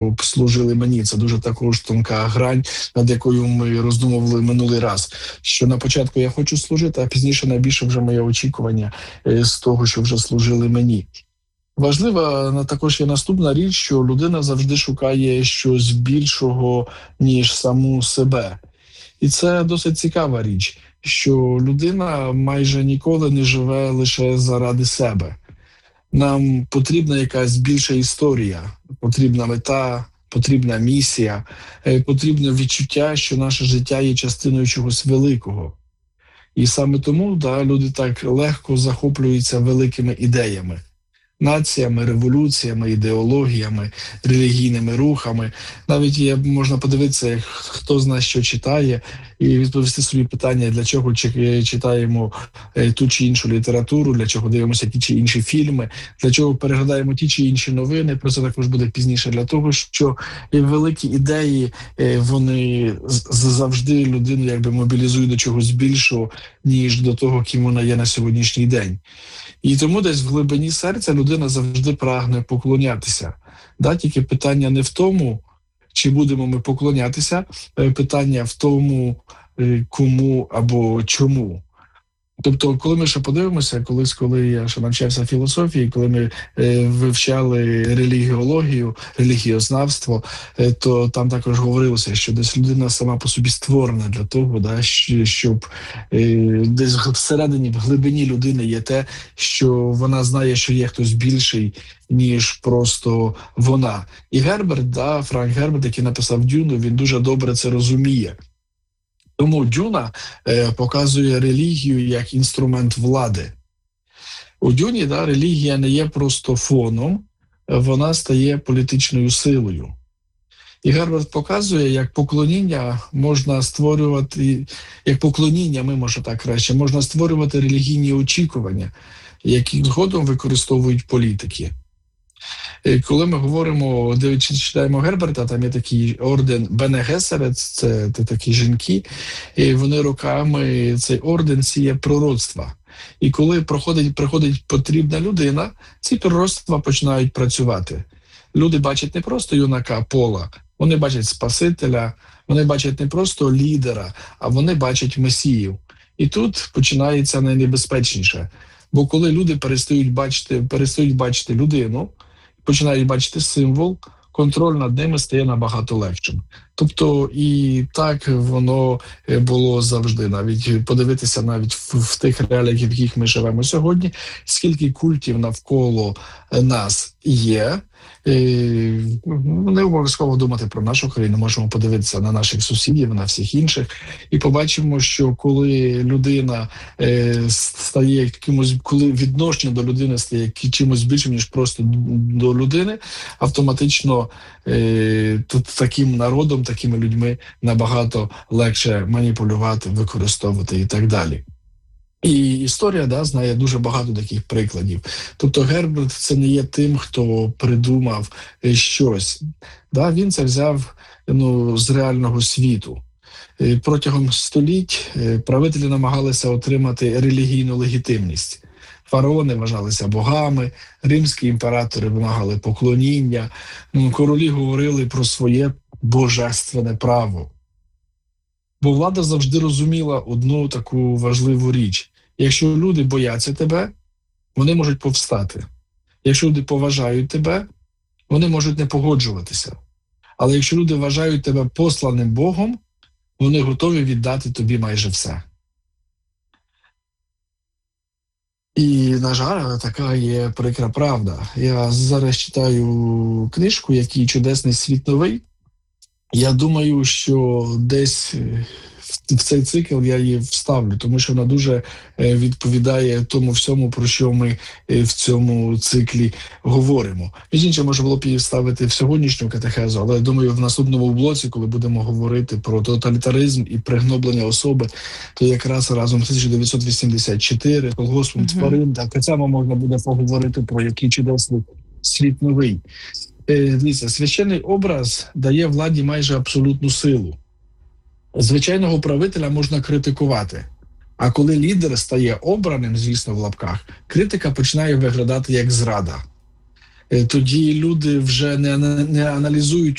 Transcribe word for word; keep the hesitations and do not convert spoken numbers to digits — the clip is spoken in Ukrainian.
служили мені. Це дуже також тонка грань, над якою ми роздумували минулий раз. Що на початку я хочу служити, а пізніше найбільше вже моє очікування е, з того, що вже служили мені. Важлива на- також є наступна річ, що людина завжди шукає щось більшого, ніж саму себе. І це досить цікава річ, що людина майже ніколи не живе лише заради себе. Нам потрібна якась більша історія, потрібна мета, потрібна місія, е, потрібне відчуття, що наше життя є частиною чогось великого. І саме тому да, люди так легко захоплюються великими ідеями, націями, революціями, ідеологіями, релігійними рухами. Навіть є, можна подивитися, як хто з нас що читає, і відповісти собі питання, для чого чи- читаємо е, ту чи іншу літературу, для чого дивимося ті чи інші фільми, для чого переглядаємо ті чи інші новини. Про це також буде пізніше, для того, що е, великі ідеї, е, вони з- завжди людину якби мобілізують до чогось більшого, ніж до того, ким вона є на сьогоднішній день. І тому десь в глибині серця людина завжди прагне поклонятися. Да? Тільки питання не в тому, чи будемо ми поклонятися, е, питання в тому, е, кому або чому. Тобто, коли ми ще подивимося, колись, коли я ще навчався філософії, коли ми е, вивчали релігіологію, релігіознавство, е, то там також говорилося, що десь людина сама по собі створена для того, да, щ- щоб е, десь в- всередині, в глибині людини є те, що вона знає, що є хтось більший, ніж просто вона. І Герберт, да, Франк Герберт, який написав Дюну, він дуже добре це розуміє. Тому Дюна е, показує релігію як інструмент влади. У Дюні да, релігія не є просто фоном, е, вона стає політичною силою. І Герберт показує, як поклоніння можна створювати, як поклоніння, ми може так краще, можна створювати релігійні очікування, які згодом використовують політики. Е, Коли ми говоримо, дивлячись, читаємо Герберта, там є такий орден Бене Гесерет, це, це такі жінки, і вони роками цей орден сіє пророцтва. І коли проходить, приходить потрібна людина, ці пророцтва починають працювати. Люди бачать не просто юнака Пола, вони бачать Спасителя, вони бачать не просто лідера, а вони бачать Месію. І тут починається найнебезпечніше. Бо коли люди перестають бачити, перестають бачити людину, починають бачити символ, контроль над ними стає набагато легшим. Тобто і так воно е, було завжди. Навіть подивитися навіть в, в тих реаліях, в яких ми живемо сьогодні, скільки культів навколо е, нас є. Е, Не обов'язково думати про нашу країну, можемо подивитися на наших сусідів, на всіх інших, і побачимо, що коли людина е, стає якимось, коли відношення до людини стає ки- чимось більшим, ніж просто до людини, автоматично е, тут таким народом, такими людьми набагато легше маніпулювати, використовувати і так далі. І історія да, знає дуже багато таких прикладів. Тобто Герберт це не є тим, хто придумав е, щось. Да, він це взяв ну, з реального світу. Е, Протягом століть е, правителі намагалися отримати релігійну легітимність. Фараони вважалися богами, римські імператори вимагали поклоніння, ну, королі говорили про своє божественне право. Бо влада завжди розуміла одну таку важливу річ. Якщо люди бояться тебе, вони можуть повстати. Якщо люди поважають тебе, вони можуть не погоджуватися. Але якщо люди вважають тебе посланим Богом, вони готові віддати тобі майже все. І, на жаль, така є прикра правда. Я зараз читаю книжку, який чудесний світ новий. Я думаю, що десь е, в в цей цикл я її вставлю, тому що вона дуже е, відповідає тому всьому, про що ми е, в цьому циклі говоримо. Між іншим, може було б її вставити в сьогоднішню катехезу, але я думаю, в наступному блоці, коли будемо говорити про тоталітаризм і пригноблення особи, то якраз разом з тисяча дев'ятсот вісімдесят чотири, колгоспом Мгм. тварин, так само можна буде поговорити про який чудесний світ новий. Е, Дивіться, священний образ дає владі майже абсолютну силу. Звичайного правителя можна критикувати, а коли лідер стає обраним, звісно, в лапках, критика починає виглядати як зрада. е, тоді люди вже не, ана- не аналізують